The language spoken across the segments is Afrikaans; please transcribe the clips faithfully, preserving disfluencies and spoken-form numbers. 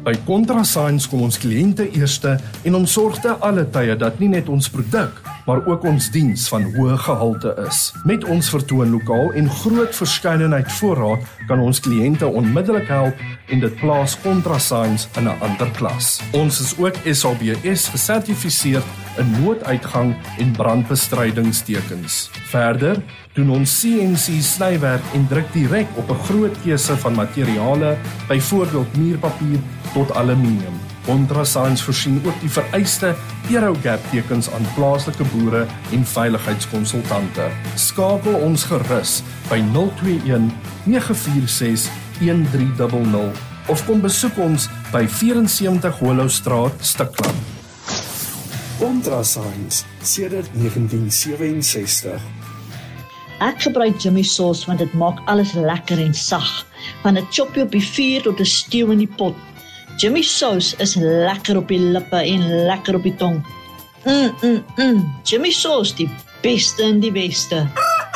By ContraScience kom ons kliënte eerste en ons sorg te alle tye dat nie net ons produk, maar ook ons diens van hoë gehalte is. Met ons vertoonlokaal en groot verskeidenheid voorraad kan ons kliënte onmiddellik help en dit plaas ContraScience in 'n ander klas. Ons is ook S A B S gesertifiseer in nooduitgang en brandbestrydingstekens. Verder doen ons C N C snywerk en druk direk op 'n groot keuse van materiale, byvoorbeeld muurpapier tot aluminium. ContraScience voorsien ook die vereiste Aerogap tekens aan plaaslike boere en veiligheidskonsultante. Skakel ons gerus by nul twee een nege vier ses een drie nul nul of kom besoek ons by vyf-en-sewentig Hollowstraat, Stikland. ContraScience sedert negentien sewe-en-sestig. Ek gebruik Jimmy sauce want dit maak alles lekker en sag. Van 'n choppie op die vuur tot 'n stew in die pot. Jimmy sauce is lekker op die lippe en lekker op die tong. Mm, mm, mm. Jimmy sauce, die beste in die beste.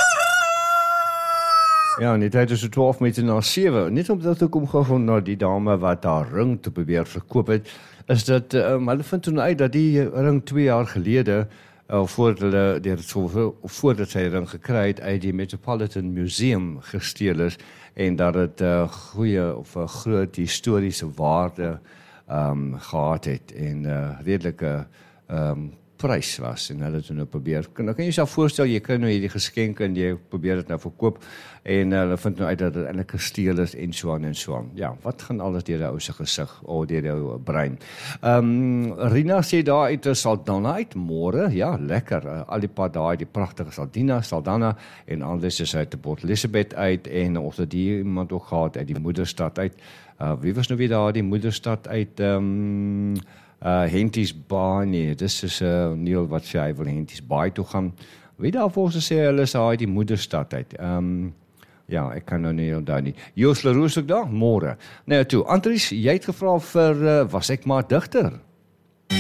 Ja, en die tyd is so twaalf minute na sewe. Net om dat ek kom gou na die dame wat haar ring te probeer verkoop het, is dat um, hulle vind toen uit dat die ring twee jaar gelede Uh, voordat hulle die, so, voordat sy ring gekry het uit die Metropolitan Museum gesteel is en dat het uh, goeie of uh, groot historiese waarde um, gehad het en uh, redelike um, prys was en hulle het nou probeer. Nou kan jy jouself voorstel, jy kry nou hierdie geskenke en jy probeer dit nou verkoop en uh, hulle vind nou uit dat dit eintlik gesteel is en so aan en so aan. Ja, wat gaan alles deur jou se gesig of deur jou brein? Um, Rina sê daar uit Saldanha uit môre, ja, lekker. Uh, al die pad daai, die pragtige Saldina, Saldanha en anders is uit Port Elizabeth uit en ons het hier iemand ook gehad uit die moederstad uit. Uh, wie was nou weer daar die moederstad uit um, Uh, Henties Baai, nee, dis is uh, Neil wat sê hy wil Henties Baai toe gaan. Wie daarvoor sê hulle is hy die moederstad uit. Um, ja, ek kan nou nie onthou nie. Jos Leroux ook daar, môre. Nou toe, Andries, jy het gevra vir, uh, was ek maar digter?